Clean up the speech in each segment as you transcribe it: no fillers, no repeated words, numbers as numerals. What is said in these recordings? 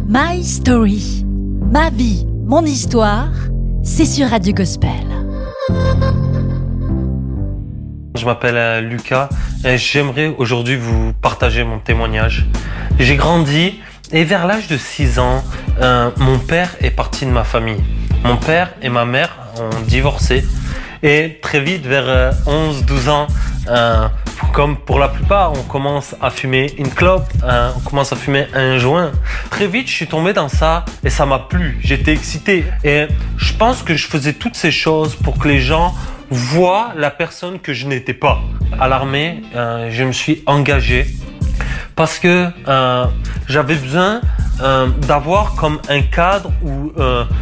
My Story, ma vie, mon histoire, c'est sur Radio Gospel. Je m'appelle Lucas et j'aimerais aujourd'hui vous partager mon témoignage. J'ai grandi et vers l'âge de 6 ans, mon père est parti de ma famille. Mon père et ma mère ont divorcé et très vite, vers 11-12 ans, comme pour la plupart, on commence à fumer une clope, on commence à fumer un joint. Très vite, je suis tombé dans ça et ça m'a plu. J'étais excité et je pense que je faisais toutes ces choses pour que les gens voient la personne que je n'étais pas. À l'armée, je me suis engagé parce que j'avais besoin d'avoir comme un cadre ou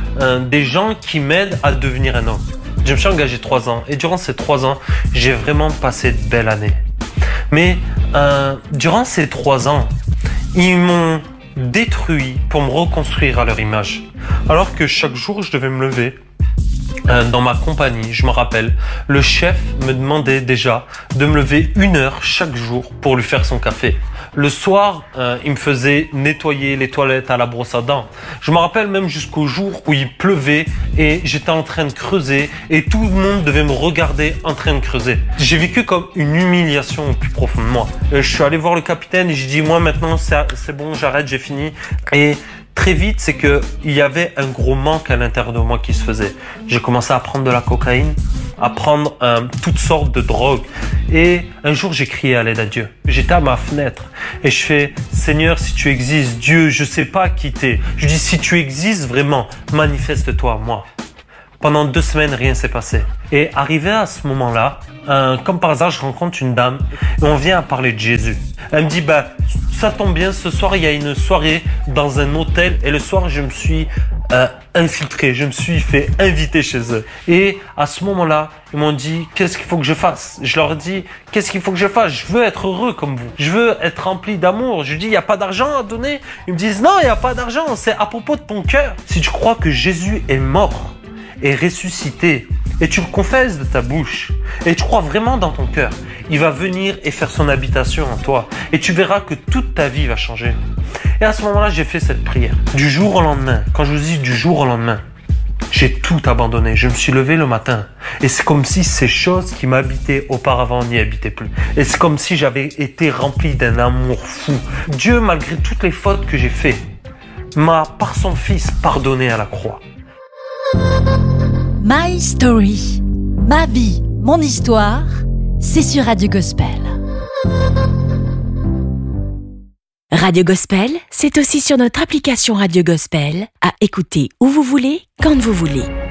des gens qui m'aident à devenir un homme. Je me suis engagé 3 ans et durant ces 3 ans, j'ai vraiment passé de belles années. Mais durant ces 3 ans, ils m'ont détruit pour me reconstruire à leur image. Alors que chaque jour, je devais me lever. Dans ma compagnie, je me rappelle, le chef me demandait déjà de me lever 1 heure chaque jour pour lui faire son café. Le soir, il me faisait nettoyer les toilettes à la brosse à dents. Je me rappelle même jusqu'au jour où il pleuvait et j'étais en train de creuser et tout le monde devait me regarder en train de creuser. J'ai vécu comme une humiliation au plus profond de moi. Je suis allé voir le capitaine et j'ai dit, moi maintenant c'est bon, j'arrête, j'ai fini. Et très vite, c'est que il y avait un gros manque à l'intérieur de moi qui se faisait. J'ai commencé à prendre de la cocaïne, à prendre toutes sortes de drogues. Et un jour, j'ai crié à l'aide à Dieu. J'étais à ma fenêtre et je fais, Seigneur, si tu existes, Dieu, je sais pas qui t'es. Je dis, si tu existes vraiment, manifeste-toi à moi. Pendant 2 semaines, rien s'est passé. Et arrivé à ce moment-là, comme par hasard, je rencontre une dame et on vient à parler de Jésus. Elle me dit, ça tombe bien, ce soir, il y a une soirée dans un hôtel et le soir, je me suis infiltré, je me suis fait inviter chez eux. Et à ce moment-là, ils m'ont dit, qu'est-ce qu'il faut que je fasse? Je leur dis, qu'est-ce qu'il faut que je fasse? Je veux être heureux comme vous. Je veux être rempli d'amour. Je dis, il n'y a pas d'argent à donner? Ils me disent, non, il n'y a pas d'argent. C'est à propos de ton cœur. Si tu crois que Jésus est mort, est ressuscité, et tu le confesses de ta bouche, et tu crois vraiment dans ton cœur, il va venir et faire son habitation en toi, et tu verras que toute ta vie va changer. Et à ce moment-là, j'ai fait cette prière. Du jour au lendemain, quand je vous dis du jour au lendemain, j'ai tout abandonné. Je me suis levé le matin, et c'est comme si ces choses qui m'habitaient auparavant n'y habitaient plus. Et c'est comme si j'avais été rempli d'un amour fou. Dieu, malgré toutes les fautes que j'ai faites, m'a, par son Fils, pardonné à la croix. My Story, ma vie, mon histoire, c'est sur Radio Gospel. Radio Gospel, c'est aussi sur notre application Radio Gospel, à écouter où vous voulez, quand vous voulez.